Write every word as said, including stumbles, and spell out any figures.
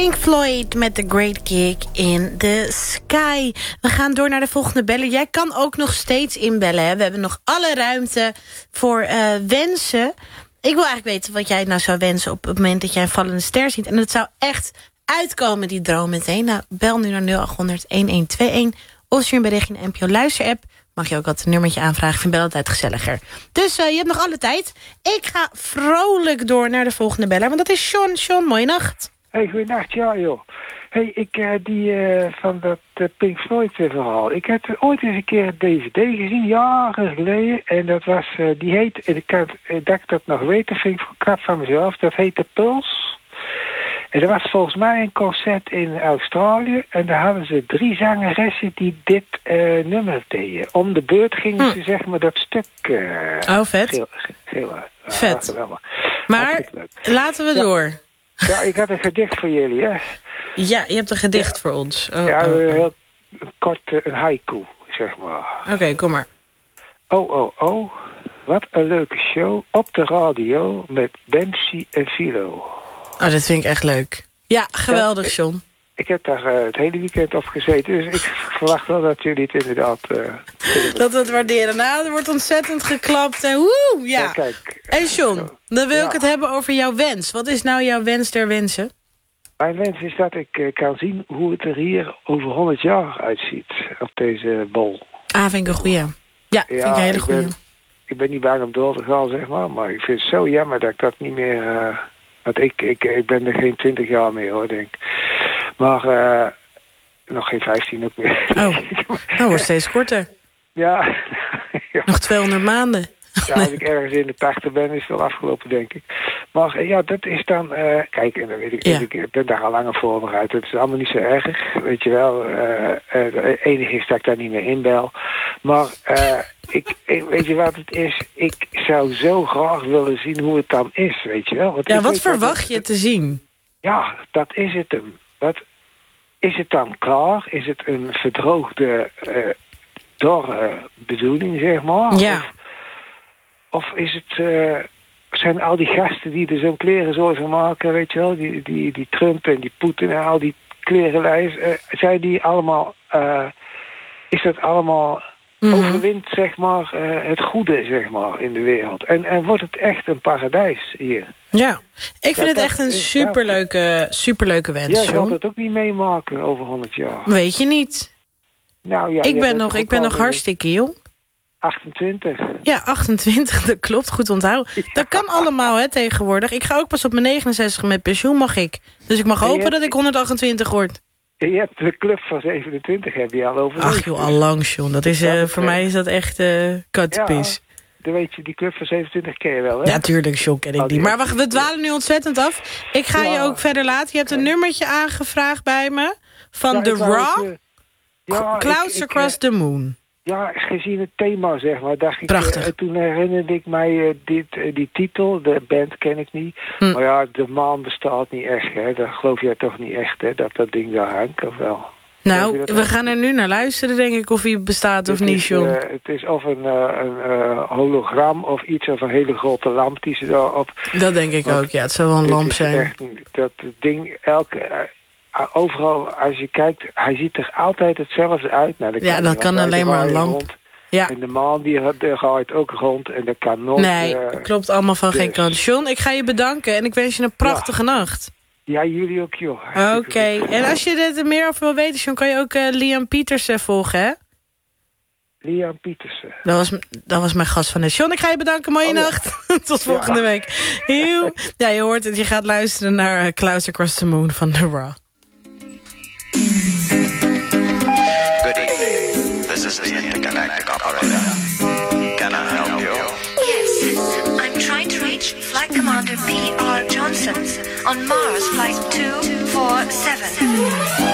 Pink Floyd met The Great Gig in the Sky. We gaan door naar de volgende beller. Jij kan ook nog steeds inbellen. Hè? We hebben nog alle ruimte voor uh, wensen. Ik wil eigenlijk weten wat jij nou zou wensen op het moment dat jij een vallende ster ziet. En het zou echt uitkomen, die droom meteen. Nou, bel nu naar nul acht honderd een een twee een. Of stuur een bericht in de N P O Luisterapp. Mag je ook wat een nummertje aanvragen. Ik vind bellen altijd gezelliger. Dus uh, je hebt nog alle tijd. Ik ga vrolijk door naar de volgende beller. Want dat is Sean. Sean, mooie nacht. Hey, goeienacht. Ja, joh. Hey, ik uh, die uh, van dat uh, Pink Floyd verhaal. Ik heb uh, ooit eens een keer een D V D gezien, jaren geleden. En dat was, uh, die heet, en ik kan, uh, dat ik dat nog weet, dat vind ik knap van mezelf. Dat heet de Pulse. En dat was volgens mij een concert in Australië. En daar hadden ze drie zangeressen die dit uh, nummer deden. Om de beurt gingen hm. ze zeg maar dat stuk... Uh, oh, vet. Geel, geel, uh, vet. Uh, maar laten we ja. door. Ja, ik had een gedicht voor jullie, hè. Ja, je hebt een gedicht ja. voor ons. Oh, ja, oh. heel kort uh, een haiku, zeg maar. Oké, okay, kom maar. Oh, oh, oh. Wat een leuke show op de radio met Bensi en Philo. Oh, dat vind ik echt leuk. Ja, geweldig, John. Ja, ik, ik heb daar uh, het hele weekend op gezeten, dus ik verwacht wel dat jullie het inderdaad... Uh, dat we het waarderen. Nou, er wordt ontzettend geklapt en woe, ja. ja kijk, en John, dan wil ja. ik het hebben over jouw wens. Wat is nou jouw wens der wensen? Mijn wens is dat ik uh, kan zien hoe het er hier over honderd jaar uitziet, op deze bol. Ah, vind ik een goeie. Ja, ja vind ik een hele goeie. Ik ben, ik ben niet bang om door te gaan, zeg maar, maar ik vind het zo jammer dat ik dat niet meer... Uh, Want ik, ik, ik ben er geen twintig jaar mee, hoor, denk ik. Maar uh, nog geen vijftien ook meer. Oh, dat wordt steeds korter. Ja. ja. Nog tweehonderd maanden. Ja, als ik ergens in de tachtig ben, is het wel afgelopen, denk ik. Maar uh, ja, dat is dan... Uh, kijk, en dan weet ik, ja. ik ben daar al langer voorbereid. Het is allemaal niet zo erg, weet je wel. Uh, uh, het enige is dat ik daar niet meer inbel. Maar... Uh, Ik, ik, weet je wat het is? Ik zou zo graag willen zien hoe het dan is, weet je wel. Want ja, wat verwacht het, je te zien? Ja, dat is het hem. Wat, is het dan klaar? Is het een verdroogde, uh, dorre bedoeling, zeg maar? Ja. Of, of is het... Uh, zijn al die gasten die er zo'n kleren zo van maken, weet je wel? Die, die, die Trump en die Poetin en al die klerenlijst. Uh, zijn die allemaal... Uh, is dat allemaal... Mm-hmm. overwint, zeg maar, uh, het goede, zeg maar, in de wereld. En, en wordt het echt een paradijs hier. Ja, ik vind ja, het echt een superleuke, superleuke wens. Ja, je gaat het ook niet meemaken over honderd jaar. Weet je niet. Nou, ja, ik ben nog, ik ben nog hartstikke jong. achtentwintig. Ja, achtentwintig, dat klopt, goed onthouden. Ja. Dat kan allemaal, hè, tegenwoordig. Ik ga ook pas op mijn negenenzestig met pensioen, mag ik. Dus ik mag hopen hebt... dat ik honderdachtentwintig word. Je hebt de club van zevenentwintig, heb je al over. Ach joh, al lang, John. Dat is, uh, voor mij is dat echt uh, kattenpis. Ja, dan weet je, die club van zevenentwintig ken je wel, hè? Ja, tuurlijk, John, ken ik oh, die. Maar we, we dwalen nu ontzettend af. Ik ga ja. je ook verder laten. Je hebt een nummertje aangevraagd bij me. Van ja, The Raw. Uh, ja, Clouds ik, ik, Across uh, the Moon. Ja, gezien het thema, zeg maar, dacht ik... Prachtig. Uh, toen herinnerde ik mij uh, dit, uh, die titel, de band ken ik niet. Hm. Maar ja, de maan bestaat niet echt, hè. Dat geloof jij toch niet echt, hè, dat dat ding daar hangt, of wel? Nou, we ook? gaan er nu naar luisteren, denk ik, of hij bestaat of het niet, is, John. Uh, het is of een, uh, een uh, hologram of iets, of een hele grote lamp die ze daar op... Dat denk ik ook, ja. Het zou wel een lamp zijn. Echt, dat ding, elke... Uh, overal, als je kijkt, hij ziet er altijd hetzelfde uit. Nou, ja, dat kan alleen maar een lamp. Rond. Ja. En de maan die gaat ook rond en dat kan nooit... Nee, uh, klopt allemaal van dus. geen kant. John, ik ga je bedanken en ik wens je een prachtige ja. nacht. Ja, jullie ook, joh. Oké, okay. En als je er meer over wil weten, John, kan je ook uh, Liam Pietersen volgen, hè? Liam Pietersen. Dat was, dat was mijn gast van net. John, ik ga je bedanken. Mooie oh, nacht. Ja. Tot volgende ja. week. Heel. Ja, je hoort het. Je gaat luisteren naar uh, Clouds Across the Moon van The Raw. Good evening. This is the intergalactic operator. Can I help you? Yes. I'm trying to reach Flight Commander P R Johnson on Mars Flight two four seven.